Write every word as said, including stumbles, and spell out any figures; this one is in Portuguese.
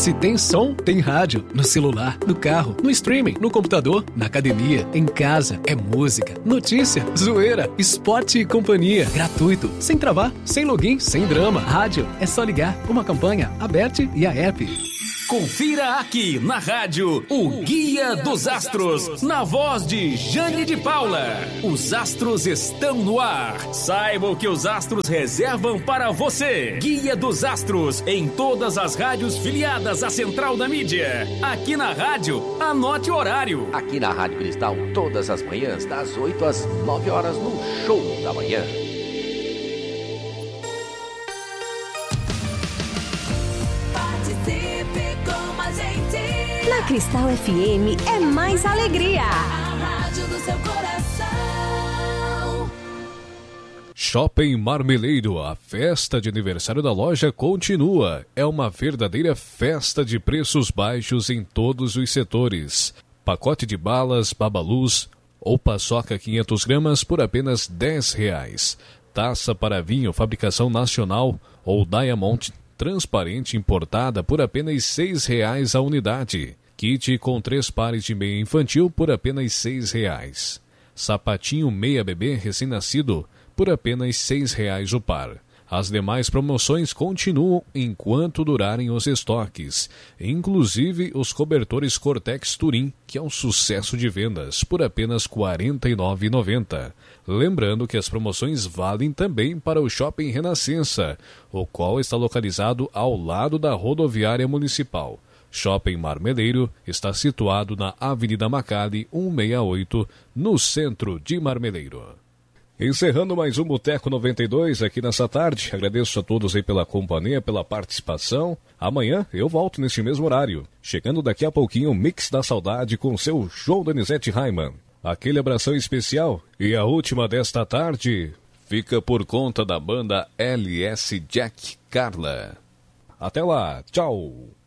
Se tem som, tem rádio. No celular, no carro, no streaming, no computador, na academia, em casa. É música, notícia, zoeira, esporte e companhia. Gratuito, sem travar, sem login, sem drama. Rádio, é só ligar. Uma campanha, Aberte e a app. Confira aqui na rádio o Guia dos Astros, na voz de Jane de Paula. Os astros estão no ar. Saiba o que os astros reservam para você. Guia dos Astros, em todas as rádios filiadas à Central da Mídia. Aqui na rádio, anote o horário. Aqui na Rádio Cristal, todas as manhãs, das oito às nove horas, no Show da Manhã. Na Cristal F M é mais alegria. A rádio do seu coração. Shopping Marmeleiro, a festa de aniversário da loja continua. É uma verdadeira festa de preços baixos em todos os setores. Pacote de balas, babalus ou paçoca quinhentas gramas por apenas dez reais. Taça para vinho fabricação nacional ou Diamond transparente importada por apenas seis reais a unidade. Kit com três pares de meia infantil por apenas seis reais. Sapatinho meia bebê recém-nascido por apenas seis reais o par. As demais promoções continuam enquanto durarem os estoques, inclusive os cobertores Cortex Turim, que é um sucesso de vendas, por apenas quarenta e nove reais e noventa centavos. Lembrando que as promoções valem também para o Shopping Renascença, o qual está localizado ao lado da rodoviária municipal. Shopping Marmeleiro está situado na Avenida Macali cento e sessenta e oito, no centro de Marmeleiro. Encerrando mais um Boteco noventa e dois aqui nessa tarde. Agradeço a todos aí pela companhia, pela participação. Amanhã eu volto neste mesmo horário. Chegando daqui a pouquinho o Mix da Saudade com seu show Donizete Raiman. Aquele abração especial. E a última desta tarde fica por conta da banda L S Jack Carla. Até lá, tchau!